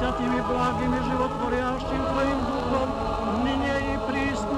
святым и благим и животворящим Твоим Духом, ныне и присно